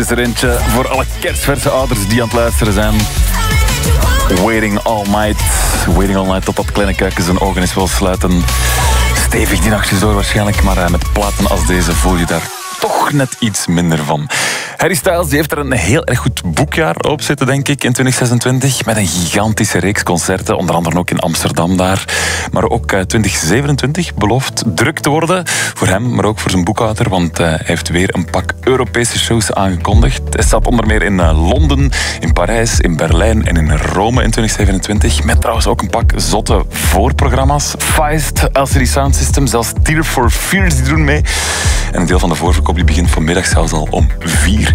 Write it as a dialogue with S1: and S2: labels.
S1: is er eentje voor alle kerstverse ouders die aan het luisteren zijn. Waiting all night. Waiting all night tot dat kleine kuiken zijn ogen eens wil sluiten. Stevig die nachtjes door waarschijnlijk, maar met platen als deze voel je daar toch net iets minder van. Harry Styles die heeft er een heel erg goed boekjaar op zitten, denk ik, in 2026. Met een gigantische reeks concerten, onder andere ook in Amsterdam daar. Maar ook 2027 belooft druk te worden. Voor hem, maar ook voor zijn boekhouder, want hij heeft weer een pak Europese shows aangekondigd. Hij staat onder meer in Londen, in Parijs, in Berlijn en in Rome in 2027. Met trouwens ook een pak zotte voorprogramma's. Feist, LCD Sound System, zelfs Tears for Fears die doen mee. En een deel van de voorverkoop die begint vanmiddag zelfs al om 4